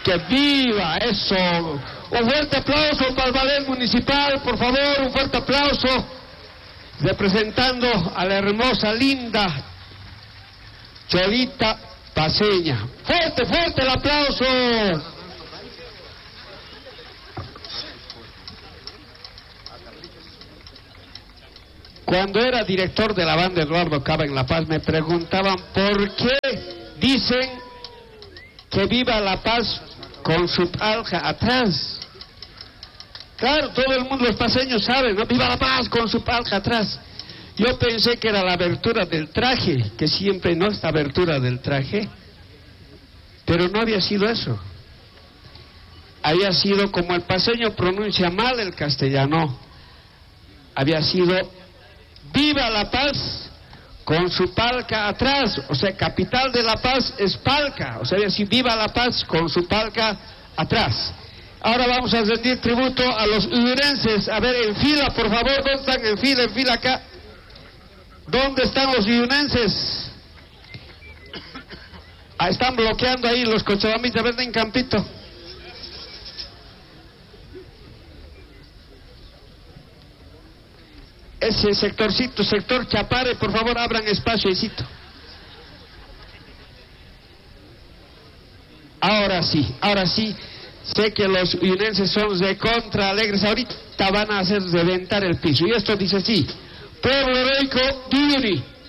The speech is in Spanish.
¡Que viva eso! Un fuerte aplauso para el ballet municipal, por favor, un fuerte aplauso. Representando a la hermosa, linda Cholita Paceña. ¡Fuerte, fuerte el aplauso! Cuando era director de la banda Eduardo Cava en La Paz, me preguntaban por qué dicen que viva La Paz con su palca atrás. Claro, todo el mundo, los paseños saben, ¿no? Viva La Paz con su palca atrás. Yo pensé que era la abertura del traje, que siempre no esta abertura del traje, pero no había sido eso. Había sido, como el paseño pronuncia mal el castellano, había sido viva La Paz con su palca atrás. O sea, capital de La Paz es palca, o sea, así, viva La Paz con su palca atrás. Ahora vamos a rendir tributo a los uyurenses. A ver, en fila, por favor. ¿Dónde están? En fila acá. ¿Dónde están los uyurenses? Están bloqueando ahí los cochabamitas. Ven en campito. Ese sectorcito, sector Chapare, por favor, abran espacio. Ahora sí. Sé que los uyunenses son de contra alegres. Ahorita van a hacer reventar el piso. Y esto dice así: pueblo heroico de Uyuni.